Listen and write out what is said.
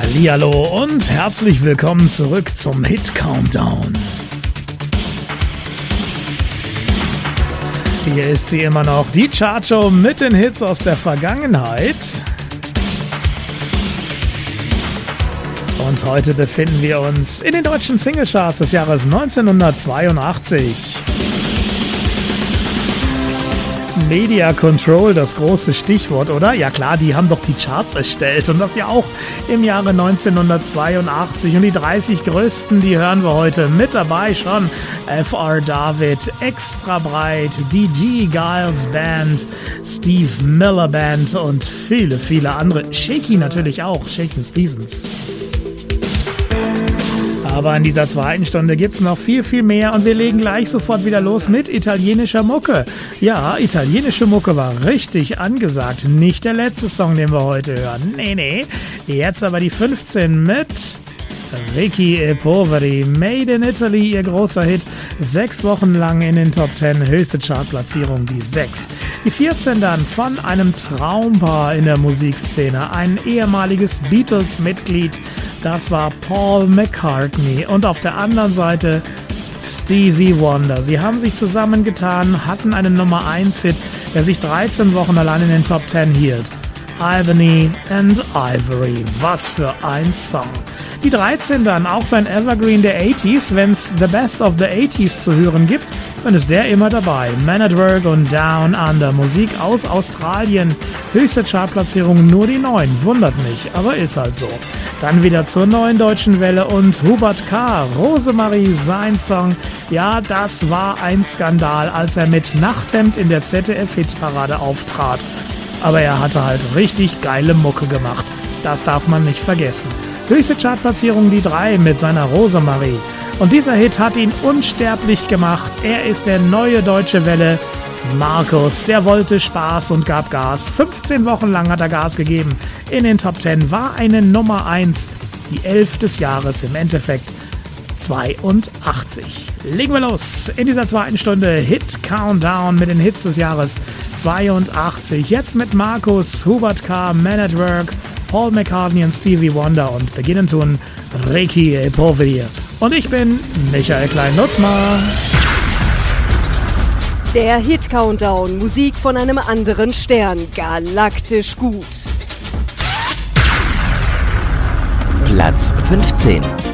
Hallihallo und herzlich willkommen zurück zum Hit Countdown. Hier ist sie immer noch, die Chartshow mit den Hits aus der Vergangenheit. Und heute befinden wir uns in den deutschen Singlecharts des Jahres 1982. Media Control, das große Stichwort, oder? Ja klar, die haben doch die Charts erstellt und das ja auch im Jahre 1982. Und die 30 größten, die hören wir heute mit dabei schon. F.R. David, Extra Breit, die G. Giles Band, Steve Miller Band und viele, viele andere. Shaky natürlich auch, Shakin' Stevens. Aber in dieser zweiten Stunde gibt's noch viel, viel mehr und wir legen gleich sofort wieder los mit italienischer Mucke. Ja, italienische Mucke war richtig angesagt. Nicht der letzte Song, den wir heute hören. Nee. Jetzt aber die 15 mit Ricky e Poveri, Made in Italy, ihr großer Hit. 6 Wochen lang in den Top 10, höchste Chartplatzierung die 6. Die 14 dann von einem Traumpaar in der Musikszene, ein ehemaliges Beatles-Mitglied, das war Paul McCartney und auf der anderen Seite Stevie Wonder. Sie haben sich zusammengetan, hatten einen Nummer 1 Hit, der sich 13 Wochen allein in den Top 10 hielt. Albany and Ivory, was für ein Song. Die 13 dann, auch sein Evergreen der 80s, wenn es The Best of the 80s zu hören gibt, dann ist der immer dabei. Man at Work und Down Under, Musik aus Australien, höchste Chartplatzierung nur die 9, wundert mich, aber ist halt so. Dann wieder zur neuen deutschen Welle und Hubert K., Rosemarie, sein Song, ja, das war ein Skandal, als er mit Nachthemd in der ZDF-Hitparade auftrat. Aber er hatte halt richtig geile Mucke gemacht. Das darf man nicht vergessen. Höchste Chartplatzierung die 3 mit seiner Rosemarie. Und dieser Hit hat ihn unsterblich gemacht. Er ist der neue Deutsche Welle. Markus, der wollte Spaß und gab Gas. 15 Wochen lang hat er Gas gegeben. In den Top 10 war eine Nummer 1. Die 11 des Jahres im Endeffekt 82. Legen wir los in dieser zweiten Stunde Hit Countdown mit den Hits des Jahres 82. Jetzt mit Markus, Hubert K., Man at Work, Paul McCartney und Stevie Wonder und beginnen tun Ricky e Poveri. Und ich bin Michael Klein-Nutzmar. Der Hit Countdown, Musik von einem anderen Stern, galaktisch gut. Platz 15.